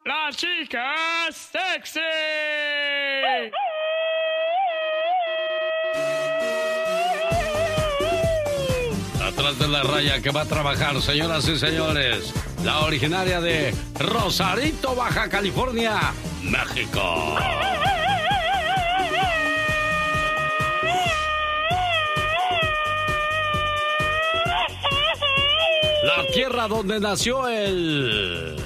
¡La chica sexy! Atrás de la raya que va a trabajar, señoras y señores, la originaria de Rosarito, Baja California, México. La tierra donde nació el...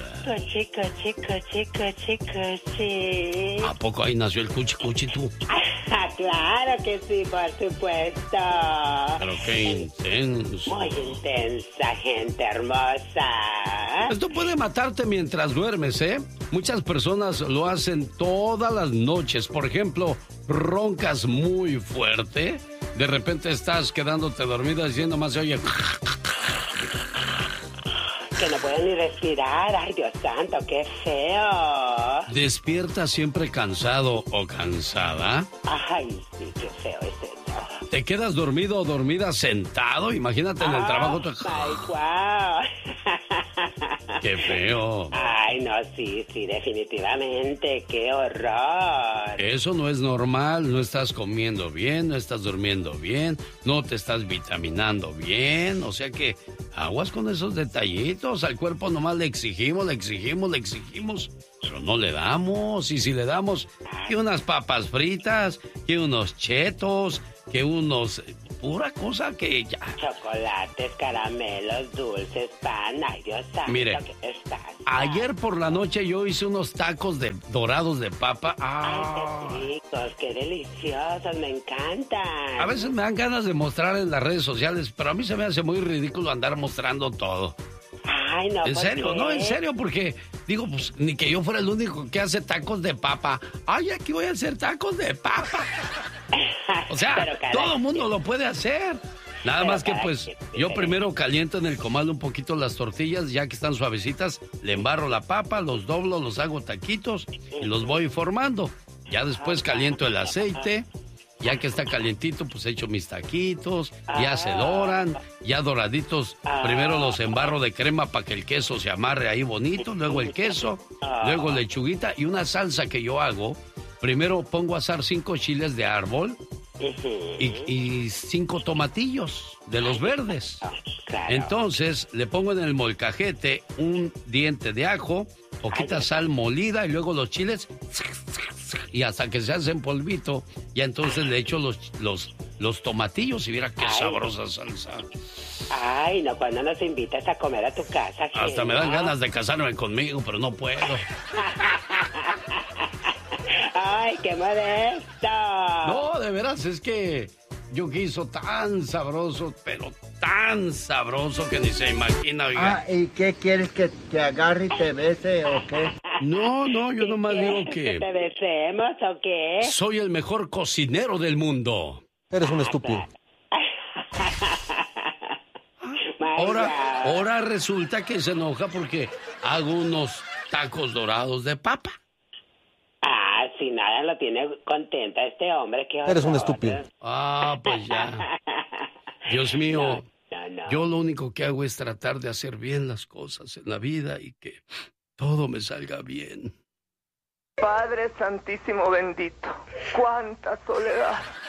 Cuchi. ¿A poco ahí nació el cuchi tú? Claro que sí, por supuesto. Pero qué intenso. Muy intensa, gente hermosa. Esto puede matarte mientras duermes, ¿eh? Muchas personas lo hacen todas las noches. Por ejemplo, roncas muy fuerte. De repente estás quedándote dormida diciendo más se oye... Que no pueden ni respirar. Ay, Dios santo, qué feo. ¿Despierta siempre cansado o cansada? Ay, sí, qué feo es eso. ¿Te quedas dormido o dormida sentado? Imagínate en el trabajo. Ay, wow. ¡Qué feo! Ay, no, sí, definitivamente. ¡Qué horror! Eso no es normal. No estás comiendo bien, no estás durmiendo bien, no te estás vitaminando bien. O sea que aguas con esos detallitos. Al cuerpo nomás le exigimos, pero no le damos. Y si le damos, que unas papas fritas, que unos chetos, que unos... pura cosa que ya... Chocolates, caramelos, dulces, pan. Ay, Dios santo, mire, ¿qué estás? Ayer por la noche yo hice unos tacos dorados de papa. Ay, qué ricos, qué deliciosos, me encantan. A veces me dan ganas de mostrar en las redes sociales, pero a mí se me hace muy ridículo andar mostrando todo. Ay, no, en serio, qué? No, en serio, porque digo, pues ni que yo fuera el único que hace tacos de papa. Ay, aquí voy a hacer tacos de papa. O sea, todo el mundo lo puede hacer. Nada más que pues yo primero caliento en el comal un poquito las tortillas, ya que están suavecitas, le embarro la papa, los doblo, los hago taquitos y los voy formando. Ya después caliento el aceite, ya que está calientito, pues echo mis taquitos, ya se doran, ya doraditos, primero los embarro de crema para que el queso se amarre ahí bonito, luego el queso, luego lechuguita y una salsa que yo hago. Primero pongo a asar 5 chiles de árbol y 5 tomatillos de los verdes. Entonces le pongo en el molcajete un diente de ajo, poquita sal molida y luego los chiles y hasta que se hacen polvito, ya entonces le echo los tomatillos y mira qué sabrosa salsa. Ay, no, cuando nos invitas a comer a tu casa. Hasta me dan ganas de casarme conmigo, pero no puedo. Ay, qué modesto. No, de veras, es que yo quiso tan sabroso, pero tan sabroso que ni se imagina, oiga. ¿Y qué quieres que te agarre y te bese o qué? No, yo nomás digo ¿Que te besemos o qué? soy el mejor cocinero del mundo. Eres un estúpido. Ahora resulta que se enoja porque hago unos tacos dorados de papa. Si nada lo tiene contenta este hombre, qué horror. Eres un estúpido. Pues ya. Dios mío, yo lo único que hago es tratar de hacer bien las cosas en la vida y que todo me salga bien. Padre Santísimo bendito, cuánta soledad.